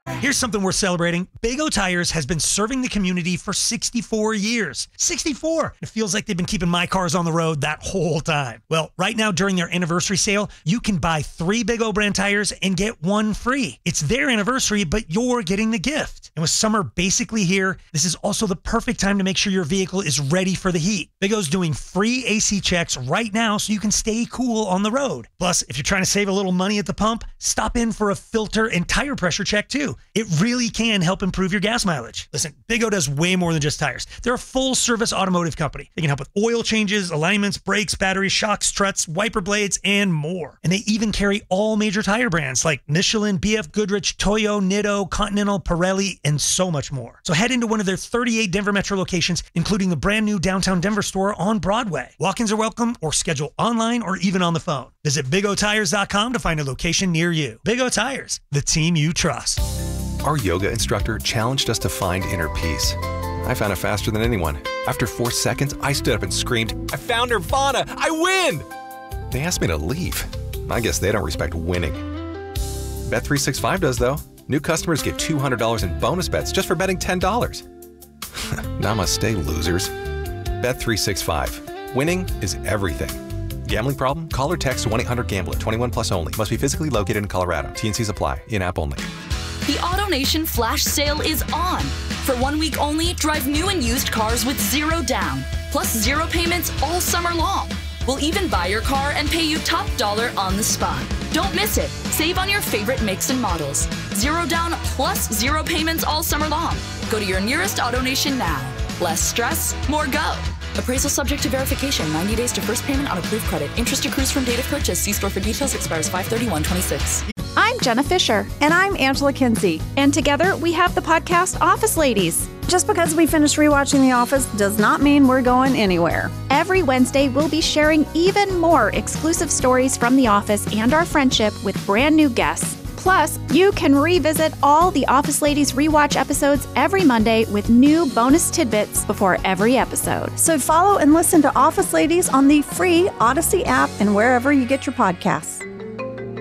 Here's something worth celebrating. Big O Tires has been serving the community for 64 years. 64! It feels like they've been keeping my cars on the road that whole time. Well, right now during their anniversary sale, you can buy 3 Big O brand tires and get 1 free. It's their anniversary, but you're getting the gift. And with summer basically here, this is also the perfect time to make sure your vehicle is ready for the heat. Big O's doing free AC checks right now so you can stay cool on the road. Plus, if you're trying to save a little money at the pump, stop in for a filter and tire pressure check too. It really can help improve your gas mileage. Listen, Big O does way more than just tires. They're a full-service automotive company. They can help with oil changes, alignments, brakes, batteries, shocks, struts, wiper blades, and more. And they even carry all major tire brands like Michelin, BF Goodrich, Toyo, Nitto, Continental, Pirelli, and so much more. So head into one of their 38 Denver Metro locations, including the brand new downtown Denver store on Broadway. Walk-ins are welcome, or schedule online or even on the phone. Visit BigOTires.com to find a location near you. Big O Tires, the team you trust. Our yoga instructor challenged us to find inner peace. I found it faster than anyone. After 4 seconds, I stood up and screamed, "I found Nirvana! I win!" They asked me to leave. I guess they don't respect winning. Bet365 does, though. New customers get $200 in bonus bets just for betting $10. Namaste, losers. Bet365. Winning is everything. Gambling problem? Call or text 1-800-GAMBLER. 21 plus only. Must be physically located in Colorado. T&Cs apply. In-app only. The AutoNation flash sale is on. For 1 week only, drive new and used cars with 0 down, plus 0 payments all summer long. We'll even buy your car and pay you top dollar on the spot. Don't miss it. Save on your favorite makes and models. 0 down plus 0 payments all summer long. Go to your nearest AutoNation now. Less stress, more go. Appraisal subject to verification. 90 days to first payment on approved credit. Interest accrues from date of purchase. See store for details. Expires 5/31/26. I'm Jenna Fisher. And I'm Angela Kinsey. And together we have the podcast Office Ladies. Just because we finished rewatching The Office does not mean we're going anywhere. Every Wednesday, we'll be sharing even more exclusive stories from The Office and our friendship with brand new guests. Plus, you can revisit all the Office Ladies rewatch episodes every Monday with new bonus tidbits before every episode. So follow and listen to Office Ladies on the free Odyssey app and wherever you get your podcasts.